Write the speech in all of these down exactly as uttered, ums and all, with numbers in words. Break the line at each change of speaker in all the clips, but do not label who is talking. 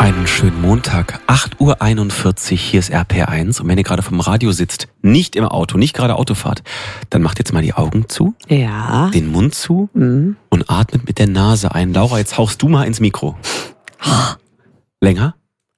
Einen schönen Montag, acht Uhr einundvierzig, hier ist R P R eins. Und wenn ihr gerade vom Radio sitzt, nicht im Auto, nicht gerade Autofahrt, dann macht jetzt mal die Augen zu,
Ja.
den Mund zu
Mhm.
und atmet mit der Nase ein. Laura, jetzt haust du mal ins Mikro. Länger?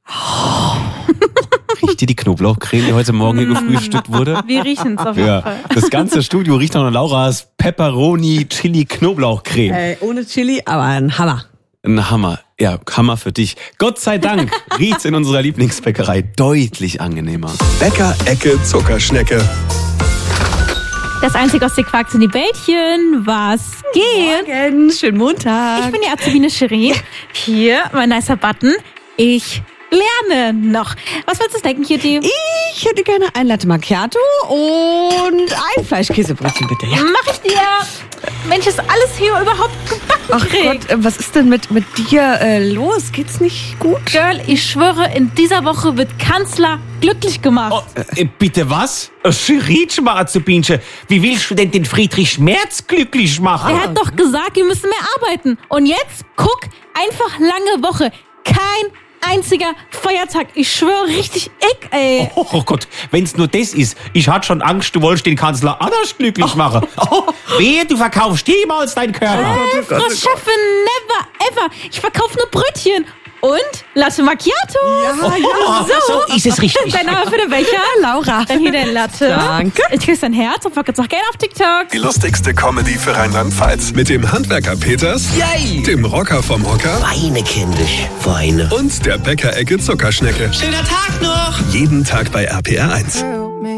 Riecht dir die Knoblauchcreme, die heute Morgen hier gefrühstückt wurde?
Wir riechen es auf jeden
Ja,
Fall.
das ganze Studio riecht nach Lauras Pepperoni Chili Knoblauchcreme.
Ey, ohne Chili, aber ein Hammer.
Ein Hammer. Ja, Hammer für dich. Gott sei Dank riecht's in unserer Lieblingsbäckerei deutlich angenehmer.
Bäcker-Ecke Zuckerschnecke.
Das einzige aus der Quark sind die Bällchen. Was geht?
Morgen, schönen Montag.
Ich bin die Azubine Shirin. Hier, mein nicer Button. Ich lerne noch. Was willst du snacken, Cutie?
Ich hätte gerne ein Latte Macchiato und ein Fleischkäsebrötchen, bitte. Ja.
Mach ich dir. Mensch, ist alles hier überhaupt gebacken
Ach
krieg.
Gott, äh, was ist denn mit, mit dir äh, los? Geht's nicht gut?
Girl, ich schwöre, in dieser Woche wird Kanzler glücklich gemacht.
Oh, äh, bitte was? Schritschma, Azubinche. Wie willst du denn den Friedrich Merz glücklich machen?
Er hat doch gesagt, wir müssen mehr arbeiten. Und jetzt, guck, einfach lange Woche. Kein einziger Feiertag. Ich schwöre, richtig ick, ey.
Oh, oh Gott, wenn's nur das ist. Ich hatte schon Angst, du wolltest den Kanzler anders glücklich machen. Oh, wehe, du verkaufst jemals deinen Körper.
Äh, Frau Chefin, never ever. Ich verkaufe nur Brötchen. Und Latte Macchiato.
Ja,
Oh, so ist es richtig.
Dein Name für den Becher?
Laura.
Dann hier der Latte.
Danke.
Ich krieg's dein Herz und folgt auch gerne auf TikTok.
Die lustigste Comedy für Rheinland-Pfalz. Mit dem Handwerker Peters,
Yay!
dem Rocker vom Hocker
Weine, kindisch, Weine.
und der Bäcker-Ecke Zuckerschnecke.
Schöner Tag noch!
Jeden Tag bei R P R eins.